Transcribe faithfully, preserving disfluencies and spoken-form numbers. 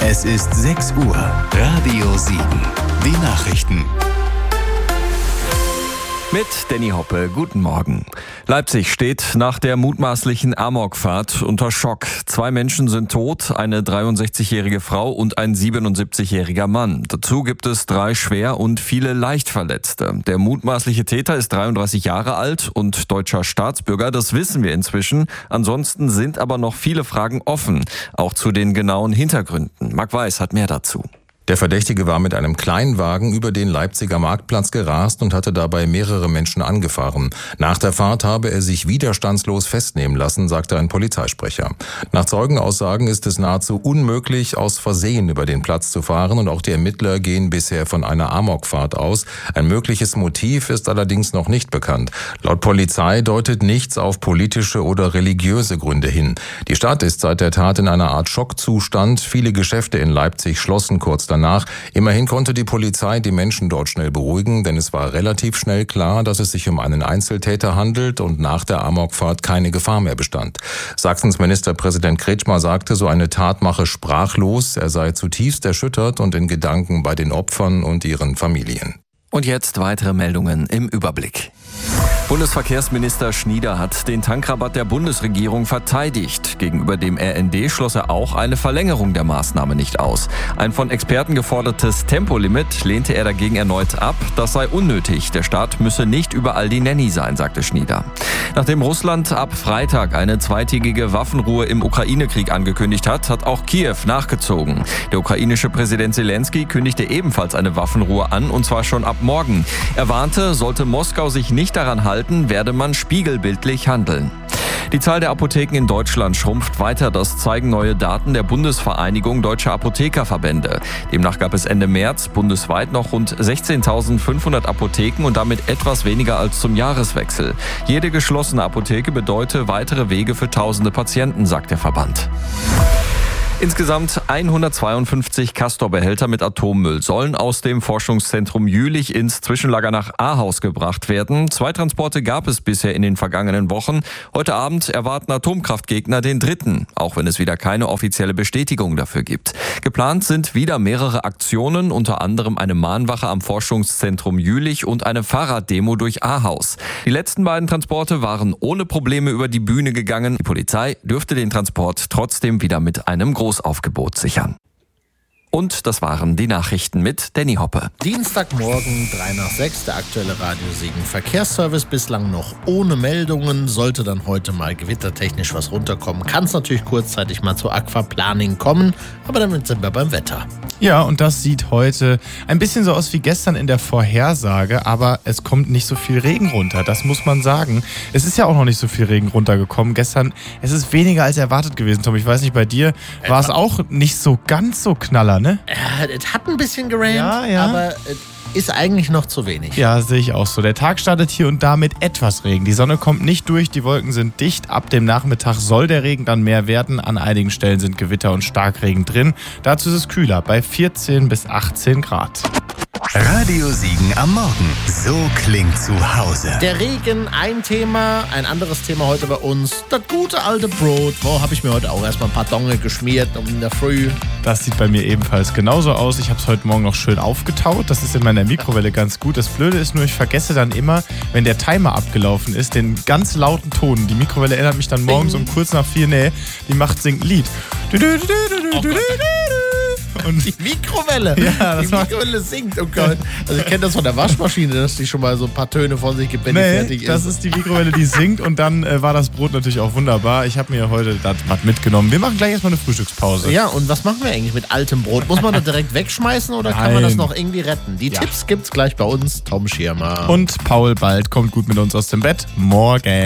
Es ist sechs Uhr. Radio sieben. Die Nachrichten. Mit Danny Hoppe, guten Morgen. Leipzig steht nach der mutmaßlichen Amokfahrt unter Schock. Zwei Menschen sind tot, eine dreiundsechzigjährige Frau und ein siebenundsiebzigjähriger Mann. Dazu gibt es drei schwer und viele leicht Verletzte. Der mutmaßliche Täter ist dreiunddreißig Jahre alt und deutscher Staatsbürger, das wissen wir inzwischen. Ansonsten sind aber noch viele Fragen offen, auch zu den genauen Hintergründen. Marc Weiß hat mehr dazu. Der Verdächtige war mit einem Kleinwagen über den Leipziger Marktplatz gerast und hatte dabei mehrere Menschen angefahren. Nach der Fahrt habe er sich widerstandslos festnehmen lassen, sagte ein Polizeisprecher. Nach Zeugenaussagen ist es nahezu unmöglich, aus Versehen über den Platz zu fahren, und auch die Ermittler gehen bisher von einer Amokfahrt aus. Ein mögliches Motiv ist allerdings noch nicht bekannt. Laut Polizei deutet nichts auf politische oder religiöse Gründe hin. Die Stadt ist seit der Tat in einer Art Schockzustand. Viele Geschäfte in Leipzig schlossen kurz danach. Danach. Immerhin konnte die Polizei die Menschen dort schnell beruhigen, denn es war relativ schnell klar, dass es sich um einen Einzeltäter handelt und nach der Amokfahrt keine Gefahr mehr bestand. Sachsens Ministerpräsident Kretschmer sagte, so eine Tat mache sprachlos, er sei zutiefst erschüttert und in Gedanken bei den Opfern und ihren Familien. Und jetzt weitere Meldungen im Überblick. Bundesverkehrsminister Schnieder hat den Tankrabatt der Bundesregierung verteidigt. Gegenüber dem R N D schloss er auch eine Verlängerung der Maßnahme nicht aus. Ein von Experten gefordertes Tempolimit lehnte er dagegen erneut ab. Das sei unnötig. Der Staat müsse nicht überall die Nanny sein, sagte Schnieder. Nachdem Russland ab Freitag eine zweitägige Waffenruhe im Ukraine-Krieg angekündigt hat, hat auch Kiew nachgezogen. Der ukrainische Präsident Zelensky kündigte ebenfalls eine Waffenruhe an, und zwar schon ab morgen. Er warnte, sollte Moskau sich nicht daran halten, werde man spiegelbildlich handeln. Die Zahl der Apotheken in Deutschland schrumpft weiter. Das zeigen neue Daten der Bundesvereinigung Deutscher Apothekerverbände. Demnach gab es Ende März bundesweit noch rund sechzehntausendfünfhundert Apotheken und damit etwas weniger als zum Jahreswechsel. Jede geschlossene Apotheke bedeute weitere Wege für tausende Patienten, sagt der Verband. Insgesamt hundertzweiundfünfzig Castor-Behälter mit Atommüll sollen aus dem Forschungszentrum Jülich ins Zwischenlager nach Ahaus gebracht werden. Zwei Transporte gab es bisher in den vergangenen Wochen. Heute Abend erwarten Atomkraftgegner den dritten, auch wenn es wieder keine offizielle Bestätigung dafür gibt. Geplant sind wieder mehrere Aktionen, unter anderem eine Mahnwache am Forschungszentrum Jülich und eine Fahrraddemo durch Ahaus. Die letzten beiden Transporte waren ohne Probleme über die Bühne gegangen. Die Polizei dürfte den Transport trotzdem wieder mit einem großen Großaufgebot sichern. Und das waren die Nachrichten mit Danny Hoppe. Dienstagmorgen, drei nach sechs, der aktuelle Radio sieben Verkehrsservice. Bislang noch ohne Meldungen. Sollte dann heute mal gewittertechnisch was runterkommen, kann es natürlich kurzzeitig mal zu Aquaplaning kommen. Aber damit sind wir beim Wetter. Ja, und das sieht heute ein bisschen so aus wie gestern in der Vorhersage, aber es kommt nicht so viel Regen runter, das muss man sagen. Es ist ja auch noch nicht so viel Regen runtergekommen. Gestern, es ist weniger als erwartet gewesen, Tom. Ich weiß nicht, bei dir war es auch nicht so ganz so knaller, ne? Ja, es hat ein bisschen gerannt, ja, ja. aber es ist eigentlich noch zu wenig. Ja, sehe ich auch so. Der Tag startet hier und da mit etwas Regen. Die Sonne kommt nicht durch, die Wolken sind dicht. Ab dem Nachmittag soll der Regen dann mehr werden. An einigen Stellen sind Gewitter und Starkregen drin. Dazu ist es kühler, bei vierzehn bis achtzehn Grad. Radio sieben am Morgen. So klingt zu Hause. Der Regen, ein Thema. Ein anderes Thema heute bei uns. Das gute alte Brot. Wo habe ich mir heute auch erstmal ein paar Donge geschmiert um in der Früh. Das sieht bei mir ebenfalls genauso aus. Ich habe es heute Morgen noch schön aufgetaut. Das ist in meiner Mikrowelle ganz gut. Das Blöde ist nur, ich vergesse dann immer, wenn der Timer abgelaufen ist, den ganz lauten Ton. Die Mikrowelle erinnert mich dann morgens um kurz nach vier, nee, die macht singt ein Lied. Du, du, du, du, du, du, du. Und die Mikrowelle. Ja, das die Mikrowelle singt, oh Gott. Also ich kenne das von der Waschmaschine, dass die schon mal so ein paar Töne von sich gibt, wenn nee, die fertig ist. Das ist die Mikrowelle, die singt, und dann äh, war das Brot natürlich auch wunderbar. Ich habe mir heute das was mitgenommen. Wir machen gleich erstmal eine Frühstückspause. Ja, und was machen wir eigentlich mit altem Brot? Muss man das direkt wegschmeißen oder Nein. kann man das noch irgendwie retten? Die ja. Tipps gibt's gleich bei uns. Tom Schirmer. Und Paul Bald kommt gut mit uns aus dem Bett. Morgen.